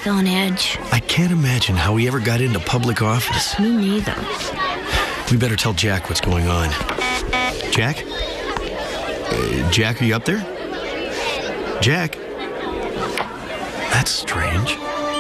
Jack on edge. I can't imagine how he ever got into public office. Me neither. We better tell Jack what's going on. Jack? Jack, are you up there? Jack? That's strange.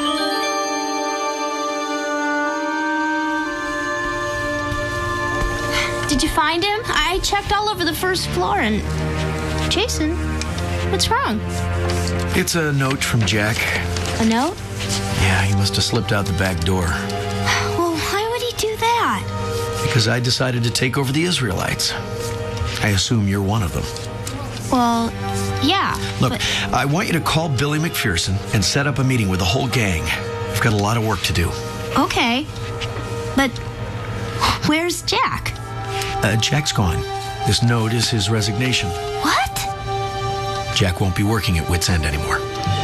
Did you find him? I checked all over the first floor and... Jason, what's wrong? It's a note from Jack. A note? Yeah, he must have slipped out the back door. Well, why would he do that? Because I decided to take over the Israelites. I assume you're one of them. Well, yeah. Look, but... I want you to call Billy McPherson and set up a meeting with the whole gang. We've got a lot of work to do. Okay. But where's Jack? Jack's gone. This note is his resignation. What? Jack won't be working at Wits End anymore.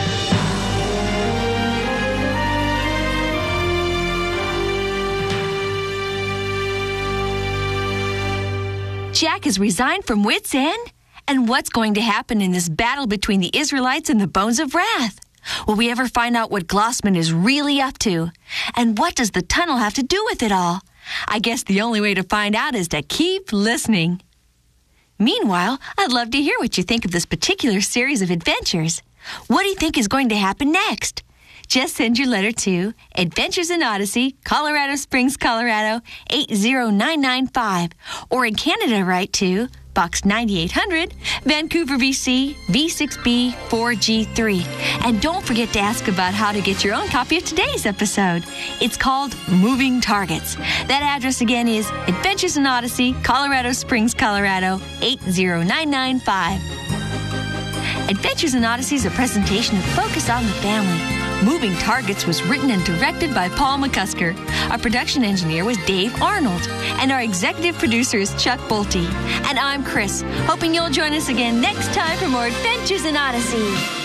Jack has resigned from Wits End? And what's going to happen in this battle between the Israelites and the Bones of Wrath? Will we ever find out what Glossman is really up to? And what does the tunnel have to do with it all? I guess the only way to find out is to keep listening. Meanwhile, I'd love to hear what you think of this particular series of adventures. What do you think is going to happen next? Just send your letter to Adventures in Odyssey, Colorado Springs, Colorado, 80995. Or in Canada, write to Box 9800, Vancouver, BC, V6B 4G3. And don't forget to ask about how to get your own copy of today's episode. It's called Moving Targets. That address again is Adventures in Odyssey, Colorado Springs, Colorado, 80995. Adventures in Odyssey is a presentation of Focus on the Family. Moving Targets was written and directed by Paul McCusker. Our production engineer was Dave Arnold. And our executive producer is Chuck Bolte. And I'm Chris, hoping you'll join us again next time for more Adventures in Odyssey.